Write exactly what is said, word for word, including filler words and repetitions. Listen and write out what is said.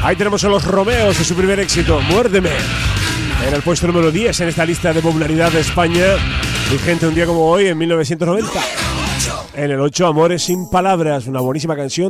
Ahí tenemos a Los Romeos de su primer éxito, Muérdeme, en el puesto número diez en esta lista de popularidad de España, vigente un día como hoy en mil novecientos noventa. En el ocho, Amores sin palabras, una buenísima canción